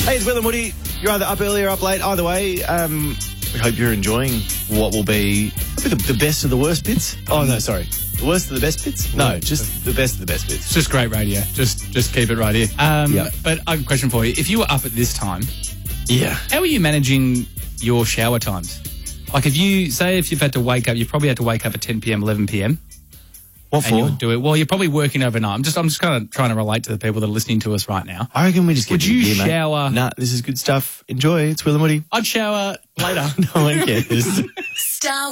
Hey, it's Will and Woody. You're either up early or up late. Either way, we hope you're enjoying what will be the best of the worst bits. Oh, no, sorry. The worst of the best bits? No, just the best of the best bits. It's just great radio. Just keep it right here. But I have a question for you. If you were up at this time, how are you managing your shower times? Like if you've had to wake up, you've probably had to wake up at 10 p.m, 11 p.m. What for? And you would do it. Well, you're probably working overnight. I'm just kind of trying to relate to the people that are listening to us right now. I reckon we just get Would you beer, shower? Mate. Nah, this is good stuff. Enjoy. It's Will and Woody. I'd shower later. No one cares. Star